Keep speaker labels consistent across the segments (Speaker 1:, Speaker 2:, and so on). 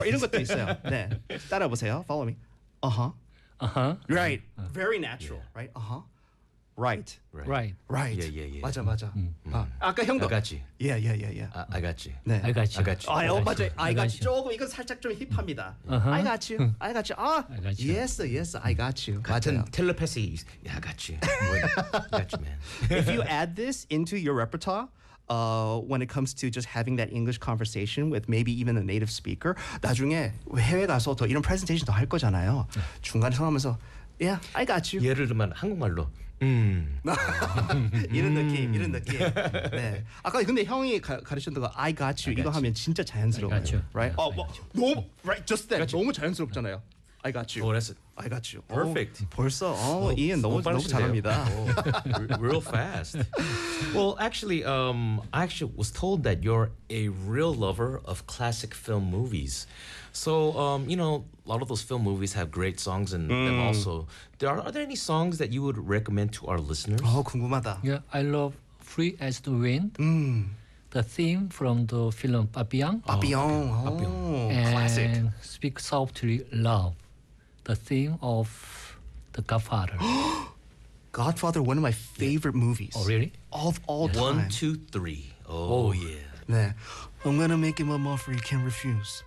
Speaker 1: 이런 것도 있어요. 네, 따라보세요. Follow me. Uh-huh.
Speaker 2: Uh-huh.
Speaker 1: Right. Very natural. Right. Uh-huh. Right.
Speaker 2: Right.
Speaker 1: Right.
Speaker 3: Yeah.
Speaker 1: 맞아. 아까 형도.
Speaker 3: I got you.
Speaker 1: Yeah.
Speaker 3: I got you.
Speaker 1: 네.
Speaker 2: I got you.
Speaker 3: I got you.
Speaker 1: 맞아요. I got
Speaker 2: got
Speaker 1: you. 조금 이건 살짝 좀 힙합니다.
Speaker 2: Uh-huh.
Speaker 1: I got you. I got you.
Speaker 2: I got you.
Speaker 1: Yes, I got you.
Speaker 3: 같은
Speaker 1: 맞아요.
Speaker 3: 텔레패시. Yeah, I got you. I got you, man.
Speaker 1: If you add this into your repertoire, when it comes to just having that English conversation with maybe even a native speaker, 나중에 해외 가서 더 이런 presentation 더 할 거잖아요. 중간에 성하면서 Yeah, I got you.
Speaker 3: 예를 들면 한국말로
Speaker 1: 이런 느낌. 네. 아까 근데 형이 가르쳤던 거 I got you 이거 하면 진짜 자연스러워요.
Speaker 2: I got you.
Speaker 1: Right? 너무 right just that 너무 자연스럽잖아요. I got you.
Speaker 3: Oh, that's
Speaker 1: I got you.
Speaker 3: perfect.
Speaker 1: 벌써 이엔 너무 잘합니다.
Speaker 3: Real fast. Well, actually, I actually was told that you're a real lover of classic film movies. So, you know, a lot of those film movies have great songs in them also. Are there any songs that you would recommend to our listeners?
Speaker 1: 궁금하다.
Speaker 2: Yeah, I love Free as the Wind. The theme from the film Papillon.
Speaker 1: Papillon.
Speaker 2: And
Speaker 1: Classic.
Speaker 2: Speak Softly, Love. The theme of The Godfather.
Speaker 1: Godfather, one of my favorite movies.
Speaker 2: Oh, really?
Speaker 1: Of all time.
Speaker 3: 1, 2, 3. Oh, yeah.
Speaker 1: 네. I'm gonna make him an offer you can't refuse.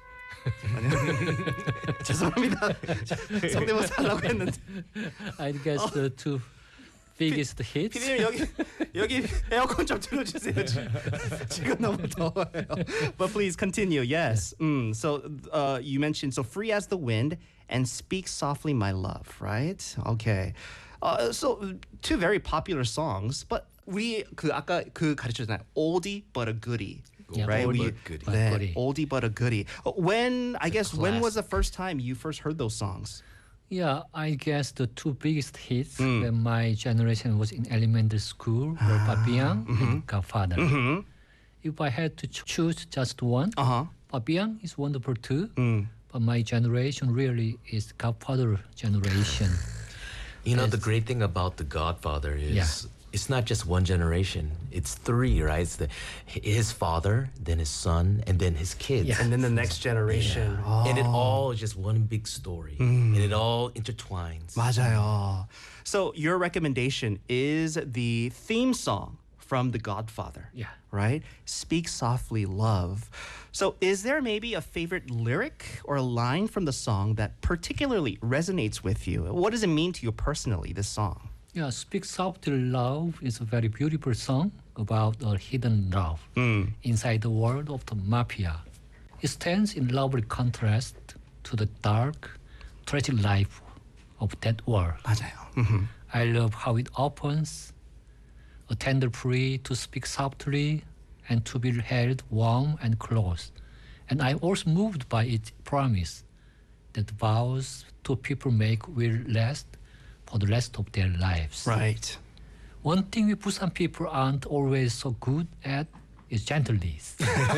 Speaker 1: 죄송합니다. 성대모사 하려고 했는데.
Speaker 2: I guess the two biggest hits.
Speaker 1: 피디님 여기 에어컨 좀 틀어주세요. 지금 너무 더워요. But please continue. Yes. So you mentioned Free as the Wind and Speak Softly, My Love. Right? Okay. So two very popular songs, but we 아까 가르쳤잖아요. Oldie but a goodie.
Speaker 2: Yeah,
Speaker 1: right?
Speaker 3: oldie but goodie.
Speaker 2: But goodie.
Speaker 1: Oldie but a goodie. When when was the
Speaker 3: classic.
Speaker 1: first time you first heard those songs?
Speaker 2: Yeah, I guess the two biggest hits when my generation was in elementary school were Papillon and Godfather. If I had to choose just one, Papillon is wonderful too, but my generation really is Godfather generation.
Speaker 3: You know, the great thing about The Godfather is
Speaker 2: Yeah.
Speaker 3: it's not just one generation. It's three, right? It's his father, then his son, and then his kids.
Speaker 2: Yeah.
Speaker 1: And then the next generation.
Speaker 3: And it all is just one big story. And it all intertwines.
Speaker 1: 맞아요. So your recommendation is the theme song from The Godfather.
Speaker 2: Yeah.
Speaker 1: Right? Speak Softly, Love. So is there maybe a favorite lyric or a line from the song that particularly resonates with you? What does it mean to you personally, this song?
Speaker 2: Yeah, Speak Softly, Love is a very beautiful song about a hidden love inside the world of the mafia. It stands in lovely contrast to the dark, tragic life of that world.
Speaker 1: 맞아요.
Speaker 2: I love how it opens, a tender plea to speak softly and to be held warm and close. And I'm also moved by its promise that vows two people make will last for the rest of their lives.
Speaker 1: Right.
Speaker 2: One thing we Busan people aren't always so good at is gentleness.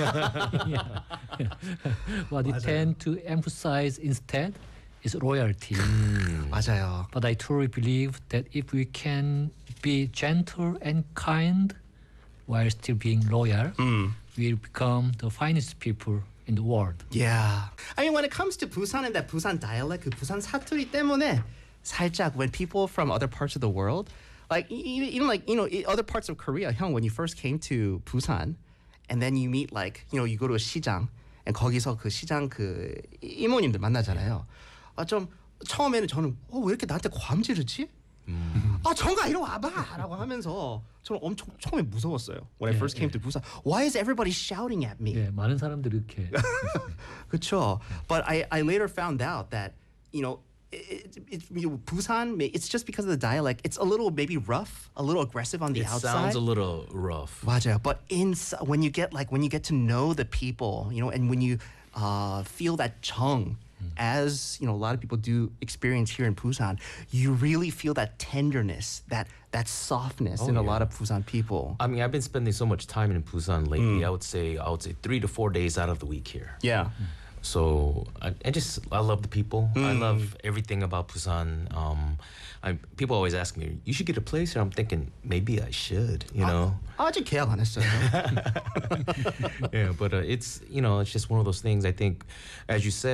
Speaker 2: What we tend to emphasize instead is loyalty.
Speaker 1: 맞아요.
Speaker 2: But I truly believe that if we can be gentle and kind while still being loyal, we'll become the finest people in the world.
Speaker 1: Yeah. I mean, when it comes to Busan and that Busan dialect, 그 부산 사투리 때문에 살짝 when people from other parts of the world, like even like, you know, other parts of Korea, 형, when you first came to Busan, and then you meet like, you know, you go to a 시장, and 거기서 그 시장 그 이모님들 만나잖아요. 좀 처음에는 저는 왜 이렇게 나한테 괌지르지? 정가 이리 와봐라고 하면서 저는 엄청 처음에 무서웠어요. When I first came to Busan, why is everybody shouting at me?
Speaker 2: 예, 많은 사람들이 이렇게.
Speaker 1: 그렇죠. But I later found out that, you know, Busan, it's just because of the dialect. It's a little maybe rough, a little aggressive on the
Speaker 3: It
Speaker 1: outside.
Speaker 3: sounds a little rough.
Speaker 1: 맞아요. But when you get to know the people, you know, and when you feel that 정, as you know, a lot of people do experience here in Busan, you really feel that tenderness, that softness in a lot of Busan people.
Speaker 3: I mean, I've been spending so much time in Busan lately. I would say 3 to 4 days out of the week here.
Speaker 1: Yeah.
Speaker 3: So I love the people. I love everything about Busan. People always ask me, "You should get a place here." I'm thinking maybe I should. You know.
Speaker 1: 아직 계약 안 했어요.
Speaker 3: Yeah, but it's it's just one of those things. I think, as you said.